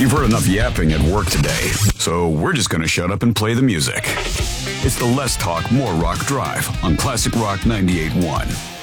You've heard enough yapping at work today, so we're just going to shut up and play the music. It's the Less Talk, More Rock Drive on Classic Rock 98.1.